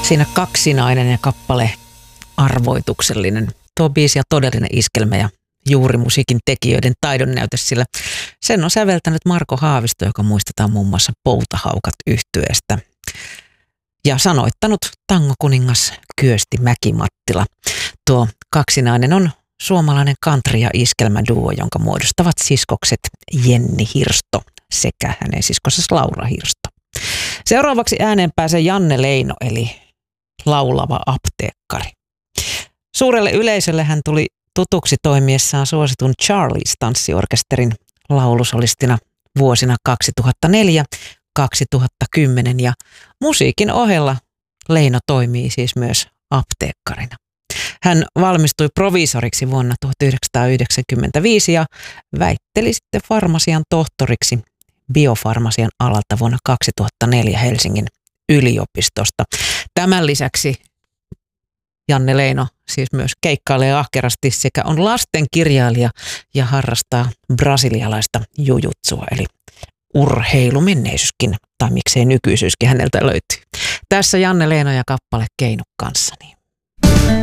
Siinä kaksinainen ja kappale arvoituksellinen. Tuo biisi on todellinen iskelmä ja juuri musiikin tekijöiden taidonnäytös, sillä sen on säveltänyt Marko Haavisto, joka muistetaan muun muassa Poutahaukat -yhtyeestä. Ja sanoittanut tangokuningas Kyösti Mäki-Mattila. Tuo kaksinainen on suomalainen country- ja iskelmäduo, jonka muodostavat siskokset Jenni Hirsto sekä hänen siskonsa Laura Hirsto. Seuraavaksi ääneen pääsee Janne Leino, eli laulava apteekkari. Suurelle yleisölle hän tuli tutuksi toimiessaan suositun Charlies tanssiorkesterin laulusolistina vuosina 2004-2010 ja musiikin ohella Leino toimii siis myös apteekkarina. Hän valmistui proviisoriksi vuonna 1995 ja väitteli sitten farmasian tohtoriksi biofarmasian alalta vuonna 2004 Helsingin yliopistosta. Tämän lisäksi Janne Leino siis myös keikkailee ahkerasti sekä on lastenkirjailija ja harrastaa brasilialaista jujutsua, eli urheilumenneisyyskin, tai miksei nykyisyyskin häneltä löytyy. Tässä Janne Leino ja kappale Keinu kanssani.